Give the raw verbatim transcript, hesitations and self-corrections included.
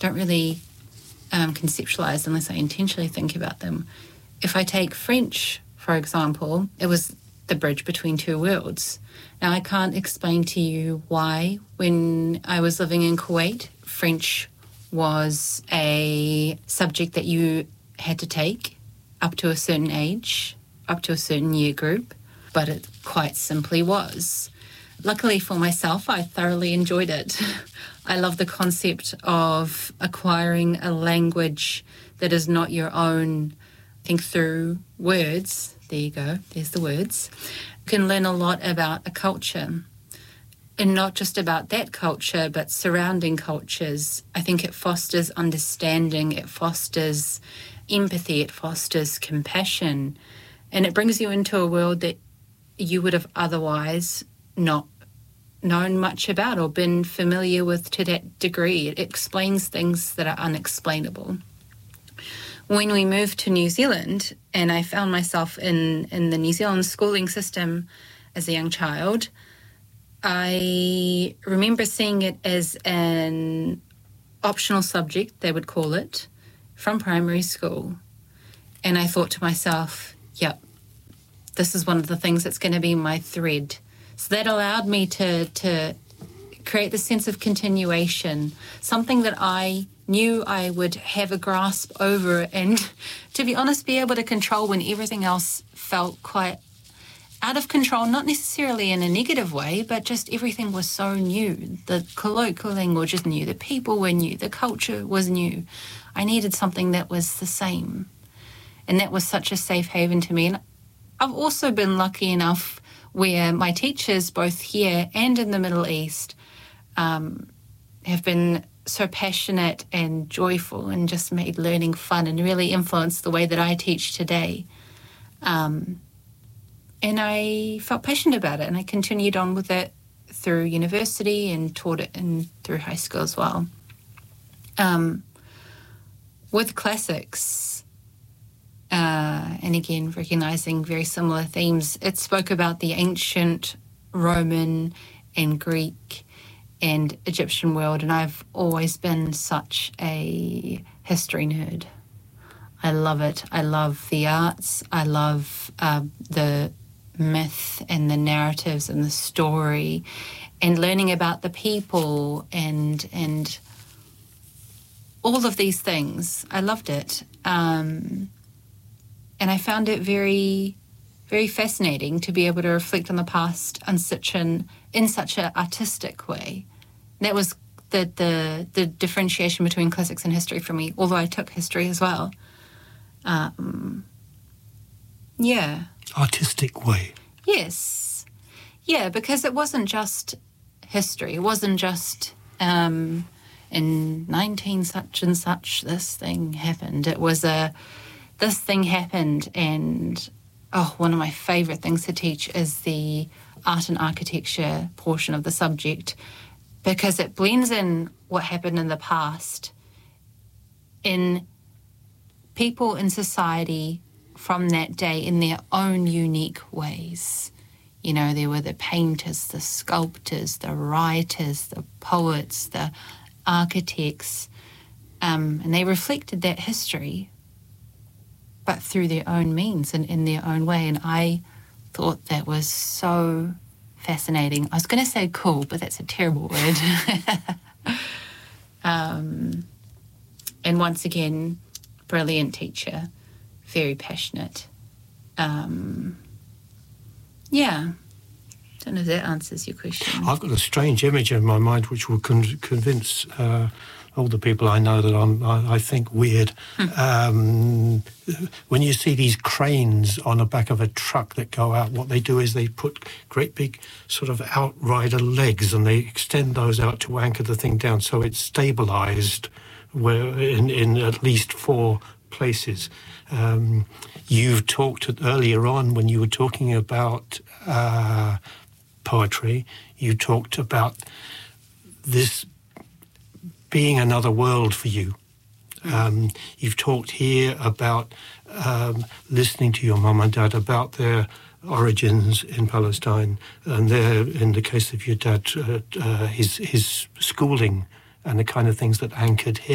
don't really um, conceptualize unless I intentionally think about them. If I take French, for example, it was the bridge between two worlds. Now, I can't explain to you why, when I was living in Kuwait, French was a subject that you had to take up to a certain age, up to a certain year group, but it quite simply was. Luckily for myself, I thoroughly enjoyed it. I love the concept of acquiring a language that is not your own. I think through words, there you go, there's the words, you can learn a lot about a culture. And not just about that culture, but surrounding cultures. I think it fosters understanding, it fosters empathy, it fosters compassion, and it brings you into a world that you would have otherwise not known much about or been familiar with to that degree. It explains things that are unexplainable. When we moved to New Zealand, and I found myself in, in the New Zealand schooling system as a young child, I remember seeing it as an optional subject, they would call it, from primary school. And I thought to myself, yep, this is one of the things that's going to be my thread. So that allowed me to, to create the sense of continuation, something that I knew I would have a grasp over and, to be honest, be able to control when everything else felt quite out of control, not necessarily in a negative way, but just everything was so new. The colloquial language is new, the people were new, the culture was new. I needed something that was the same. And that was such a safe haven to me. And I've also been lucky enough where my teachers, both here and in the Middle East, um, have been so passionate and joyful and just made learning fun and really influenced the way that I teach today. Um, And I felt passionate about it, and I continued on with it through university and taught it in, through high school as well. Um, with classics, uh, and again, recognising very similar themes, it spoke about the ancient Roman and Greek and Egyptian world, and I've always been such a history nerd. I love it. I love the arts. I love uh, the myth and the narratives and the story and learning about the people and and all of these things. I loved it. Um, and I found it very, very fascinating to be able to reflect on the past in such an in such an artistic way. And that was the, the the differentiation between classics and history for me, although I took history as well. Um, yeah. Artistic way. Yes. Yeah, because it wasn't just history. It wasn't just um, in nineteen such and such this thing happened. It was a, this thing happened, and oh, one of my favourite things to teach is the art and architecture portion of the subject, because it blends in what happened in the past in people in society from that day in their own unique ways. You know, there were the painters, the sculptors, the writers, the poets, the architects, um, and they reflected that history, but through their own means and in their own way. And I thought that was so fascinating. I was going to say cool, but that's a terrible word. um, and once again, brilliant teacher. Very passionate. Um, yeah. Don't know if that answers your question. I've got a strange image in my mind which will con- convince uh, all the people I know that I'm, I, I think weird. um, when you see these cranes on the back of a truck that go out, what they do is they put great big sort of outrider legs and they extend those out to anchor the thing down so it's stabilised where in, in at least four places. Um, you've talked earlier on when you were talking about uh, poetry, you talked about this being another world for you. Um, you've talked here about um, listening to your mum and dad about their origins in Palestine, and their, in the case of your dad, uh, uh, his his schooling and the kind of things that anchored him.